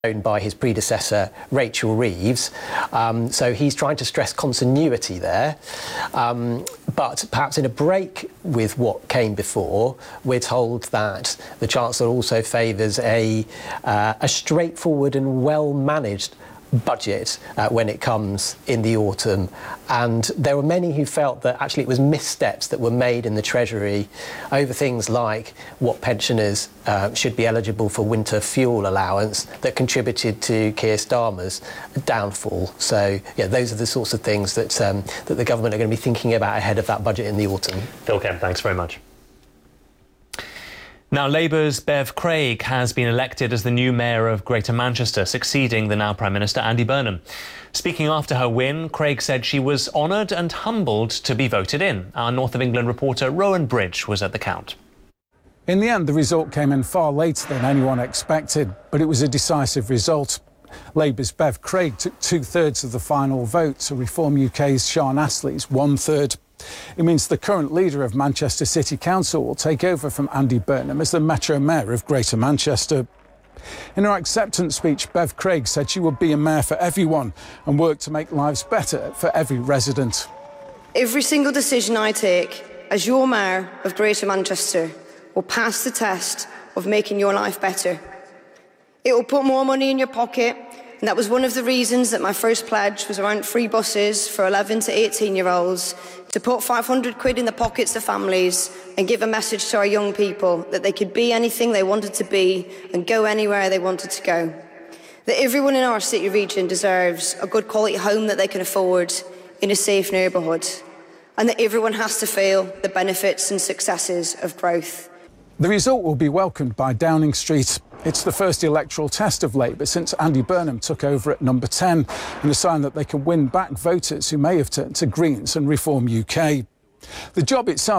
by his predecessor Rachel Reeves, so he's trying to stress continuity there, but perhaps in a break with what came before, we're told that the Chancellor also favours a straightforward and well-managed budget when it comes in the autumn, and there were many who felt that actually it was missteps that were made in the Treasury over things like what pensioners should be eligible for winter fuel allowance that contributed to Keir Starmer's downfall. So yeah, those are the sorts of things that that the government are going to be thinking about ahead of that budget in the autumn. Phil Kemp, thanks very much. Now, Labour's Bev Craig has been elected as the new mayor of Greater Manchester, succeeding the now Prime Minister Andy Burnham. Speaking after her win, Craig said she was honoured and humbled to be voted in. Our North of England reporter Rowan Bridge was at the count. In the end, the result came in far later than anyone expected, but it was a decisive result. Labour's Bev Craig took 2/3 of the final vote to Reform UK's Sian Astley's 1/3. It means the current leader of Manchester City Council will take over from Andy Burnham as the Metro Mayor of Greater Manchester. In her acceptance speech, Bev Craig said she would be a mayor for everyone and work to make lives better for every resident. Every single decision I take as your Mayor of Greater Manchester will pass the test of making your life better. It will put more money in your pocket, and that was one of the reasons that my first pledge was around free buses for 11 to 18-year-olds, to put 500 quid in the pockets of families and give a message to our young people that they could be anything they wanted to be and go anywhere they wanted to go. That everyone in our city region deserves a good quality home that they can afford in a safe neighbourhood, and that everyone has to feel the benefits and successes of growth. The result will be welcomed by Downing Street. It's the first electoral test of Labour since Andy Burnham took over at number 10, and a sign that they can win back voters who may have turned to Greens and Reform UK. The job itself